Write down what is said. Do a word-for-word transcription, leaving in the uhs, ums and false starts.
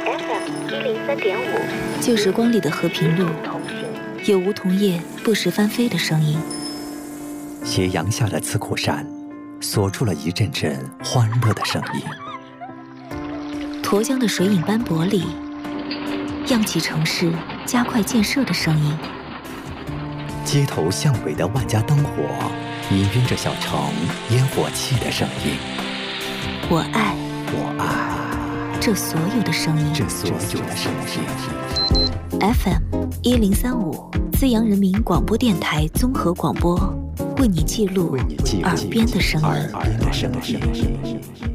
F M 一零三点五， 旧时光里的和平路，有梧桐叶不时翻飞的声音。 斜阳下的刺库山，锁出了一阵阵欢乐的声音。 沱江的水影斑驳里，漾起城市加快建设的声音。 街头巷尾的万家灯火，氤氲着小城烟火气的声音。 我爱， 我爱这所有的声音， 这所有的声音。 F M 一零三五，资阳人民广播电台综合广播，为你记录耳边的声音。 耳边的声音。